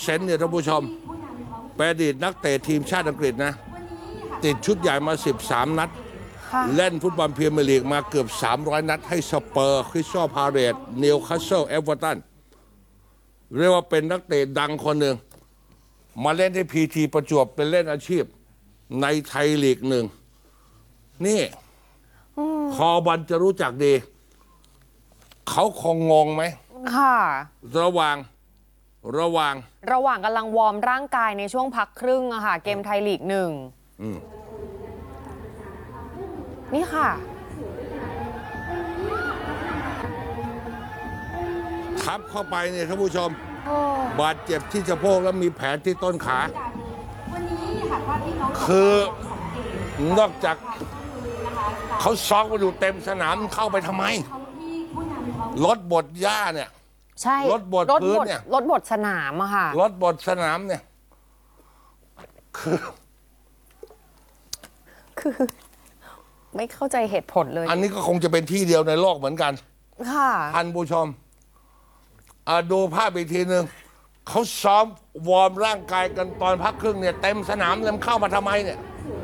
นเนี่ยท่านผู้ชมเป็นอดีตนักเตะทีมชาติอังกฤษนะติดชุดใหญ่มา13 นัดเล่นฟุตบอลพรีเมียร์ลีกมาเกือบ300 นัดให้สเปอร์คริสตัลพาเลซนิวคาสเซิลเอเวอร์ตันเรียกว่าเป็นนักเตะดังคนหนึ่งมาเล่นที่พีทีประจวบเป็นเล่นอาชีพในไทยลีก 1นี่คอบอลจะรู้จักดีเขาคงงงไหมค่ะระหว่างกำลังวอร์มร่างกายในช่วงพักครึ่งอะค่ะเกมไทยลีก 1นี่ค่ะทับเข้าไปเนี่ยท่านผู้ชมบาดเจ็บที่สะโพกแล้วมีแผลที่ต้นขาคือนอกจากเขาซ้อมกันอยู่เต็มสนามเข้าไปทำไมรถบดหญ้าเนี่ยใช่รถบดพื้นเนี่ยรถบดสนามอะค่ะรถบดสนามเนี่ยคือไม่เข้าใจเหตุผลเลยอันนี้ก็คงจะเป็นที่เดียวในโลกเหมือนกันค่ะท่านผู้ชมดูภาพอีกทีหนึ่งเขาซ้อมวอร์มร่างกายกันตอนพักครึ่งเนี่ยเต็มสนามเลยเข้ามาทำไมเนี่ย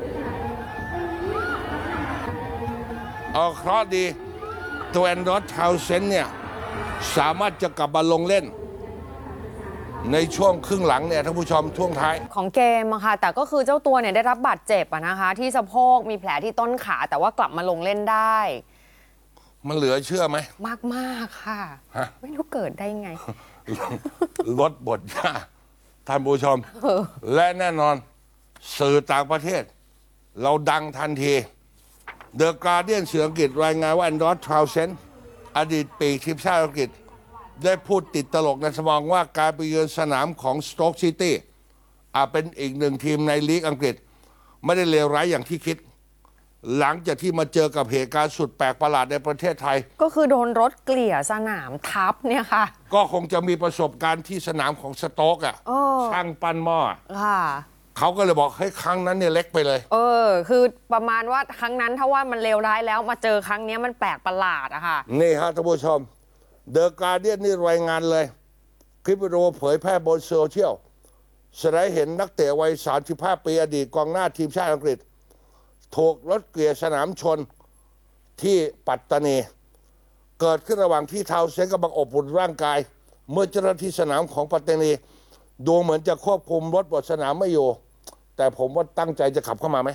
เคราะห์ดีตัวแอนดรอสทาวเซนเนี่ยสามารถจะกลับมาลงเล่นในช่วงครึ่งหลังเนี่ยท่านผู้ชมช่วงท้ายของเกมอะค่ะแต่ก็คือเจ้าตัวเนี่ยได้รับบาดเจ็บอะนะคะที่สะโพกมีแผลที่ต้นขาแต่ว่ากลับมาลงเล่นได้มันเหลือเชื่อไหมมากค่ะไม่รู้เกิดได้ไงรถบดหญ้าท่านผู้ชมและแน่นอนสื่อต่างประเทศเราดังทันทีเดอะการ์เดียนสื่ออังกฤษรายงานว่าแอนดรอสทาวเซนอดีตปีกทีมชาติอังกฤษได้พูดติดตลกในสมองว่าการไปเยือนสนามของสโต๊กซิตี้เป็นอีกหนึ่งทีมในลีกอังกฤษไม่ได้เลวร้ายอย่างที่คิดหลังจากที่มาเจอกับเหตุการณ์สุดแปลกประหลาดในประเทศไทยก็คือโดนรถเกลี่ยสนามทับเนี่ยค่ะก็คงจะมีประสบการณ์ที่สนามของสโต๊กช่างปั้นหม้อค่ะเขาก็เลยบอกให้ครั้งนั้นเนี่ยเล็กไปเลยคือประมาณว่าครั้งนั้นถ้าว่ามันเลวร้ายแล้วมาเจอครั้งนี้มันแปลกประหลาดอะค่ะนี่ฮะท่านผู้ชมเดอะการ์เดียนนี่รายงานเลยคลิปวิดีโอเผยแพร่บนโซเชียลแสดงเห็นนักเตะวัย35 ปีอดีตกองหน้าทีมชาติอังกฤษถูกรถเกลี่ยสนามชนที่ปัตตานีเกิดขึ้นระหว่างที่ทาวเซนกำลังอบอุ่นร่างกายเมื่อเจ้าหน้าที่สนามของปัตตานีดูเหมือนจะควบคุมรถบดสนามไม่อยู่แต่ผมว่าตั้งใจจะขับเข้ามาไหม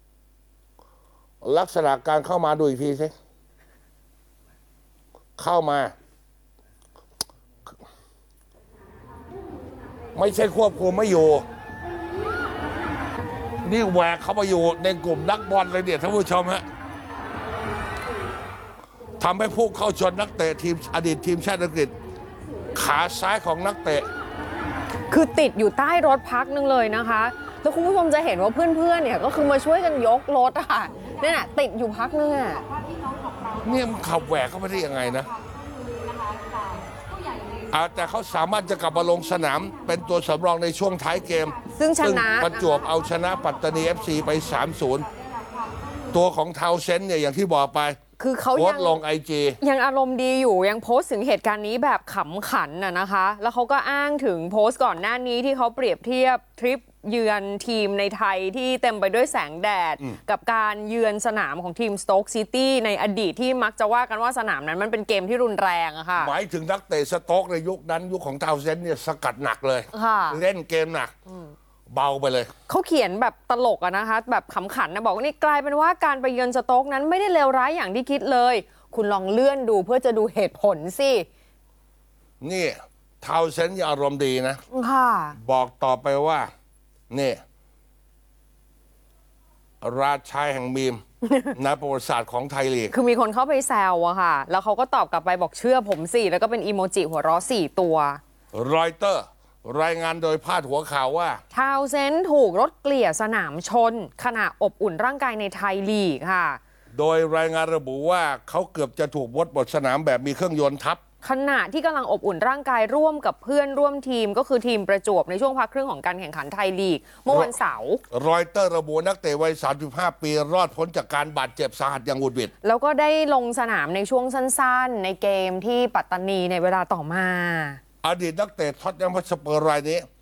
ลักษณะการเข้ามาดูอีกทีสิเข้ามาไม่ใช่ควบคุมไม่อยู่นี่แหวกเข้ามาอยู่ในกลุ่มนักบอลเลยเนี่ยท่านผู้ชมฮะทำให้ผู้เข้าชนนักเตะทีมอดีตทีมชาติอังกฤษขาซ้ายของนักเตะคือติดอยู่ใต้รถพักนึงเลยนะคะแล้วคุณผู้ชมจะเห็นว่าเพื่อนๆเนี่ยก็คือมาช่วยกันยกรถอะค่ะเนี่ยติดอยู่พักนึงอะเนี่ยมันขับแหวกเข้าไปได้ยังไงนะแต่เขาสามารถจะกลับมาลงสนามเป็นตัวสำรองในช่วงท้ายเกมซึ่งชนะประจวบเอาชนะปัตตานี FC ไป 3-0 ตัวของทาวเซนเนี่ยอย่างที่บอกไปคือเขาโพสต์ลง IG ยังอารมณ์ดีอยู่ยังโพสต์ถึงเหตุการณ์นี้แบบขำขันนะคะแล้วเขาก็อ้างถึงโพสต์ก่อนหน้านี้ที่เขาเปรียบเทียบทริปเยือนทีมในไทยที่เต็มไปด้วยแสงแดดกับการเยือนสนามของทีมสโต๊กซิตี้ในอดีตที่มักจะว่ากันว่าสนามนั้นมันเป็นเกมที่รุนแรงอะค่ะหมายถึงนักเตะสโต๊กในยุคนั้นยุคของทาวเซนเนี่ยสกัดหนักเลยเล่นเกมหนักเบาไปเลยเขาเขียนแบบตลกอะนะคะแบบขำขันนะบอกว่านี่กลายเป็นว่าการไปเยือนสโต๊กนั้นไม่ได้เลวร้ายอย่างที่คิดเลยคุณลองเลื่อนดูเพื่อจะดูเหตุผลสินี่ทาวเซนต์อารมณ์ดีนะบอกต่อไปว่านี่ราชาแห่งมีมในประวัติศาสตร์ของไทยลีกคือมีคนเข้าไปแซวอะค่ะแล้วเขาก็ตอบกลับไปบอกเชื่อผมสิแล้วก็เป็นอีโมจิหัวเราะ4 ตัวรอยเตอร์รายงานโดยพาดหัวข่าวว่าทาวเซนต์ถูกรถเกลี่ยสนามชนขณะอบอุ่นร่างกายในไทยลีกค่ะโดยรายงานระบุว่าเขาเกือบจะถูกรถบดสนามแบบมีเครื่องยนต์ทับขณะที่กำลังอบอุ่นร่างกายร่วมกับเพื่อนร่วมทีมก็คือทีมประจวบในช่วงพักครึ่งของการแข่งขันไทยลีกเมื่อวันเสาร์รอยเตอร์ระบุนักเตะวัย35 ปีรอดพ้นจากการบาดเจ็บสาหัสอย่างหวุดหวิดแล้วก็ได้ลงสนามในช่วงสั้นๆในเกมที่ปัตตานีในเวลาต่อมาอดีตนักเตะท็อตแนมฮอตสเปอร์รายนี้